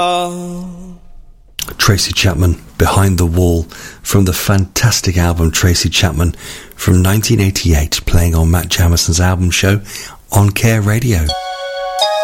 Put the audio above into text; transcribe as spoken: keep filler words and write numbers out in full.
Tracy Chapman, Behind the Wall, from the fantastic album Tracy Chapman from nineteen eighty-eight, playing on Matt Jamison's album show on Care Radio.